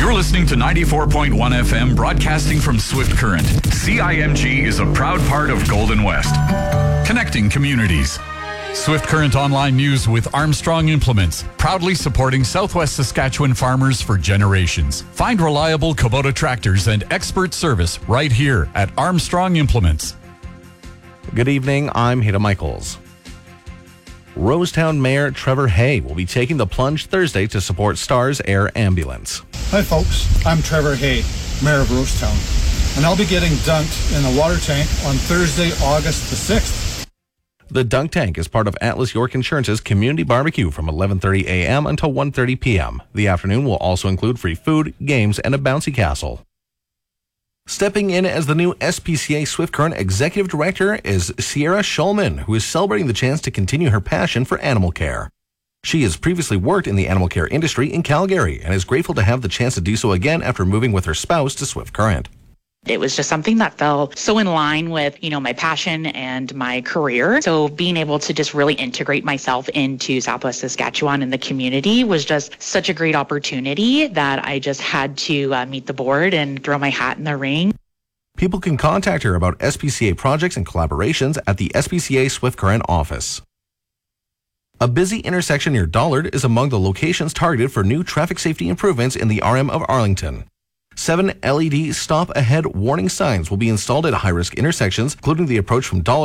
You're listening to 94.1 FM, broadcasting from Swift Current. CIMG is a proud part of Golden West, connecting communities. Swift Current Online News with Armstrong Implements, proudly supporting Southwest Saskatchewan farmers for generations. Find reliable Kubota tractors and expert service right here at Armstrong Implements. Good evening, I'm Hada Michaels. Rosetown Mayor Trevor Hay will be taking the plunge Thursday to support STARS Air Ambulance. Hi folks, I'm Trevor Hay, Mayor of Rosetown, and I'll be getting dunked in the water tank on Thursday, August the 6th. The dunk tank is part of Atlas York Insurance's community barbecue from 11:30 a.m. until 1:30 p.m. The afternoon will also include free food, games, and a bouncy castle. Stepping in as the new SPCA Swift Current Executive Director is Sierra Schulman, who is celebrating the chance to continue her passion for animal care. She has previously worked in the animal care industry in Calgary and is grateful to have the chance to do so again after moving with her spouse to Swift Current. It was just something that fell so in line with, my passion and my career. So being able to just really integrate myself into Southwest Saskatchewan and the community was just such a great opportunity that I just had to meet the board and throw my hat in the ring. People can contact her about SPCA projects and collaborations at the SPCA Swift Current office. A busy intersection near Dollard is among the locations targeted for new traffic safety improvements in the RM of Arlington. 7 LED stop-ahead warning signs will be installed at high-risk intersections, including the approach from Dollard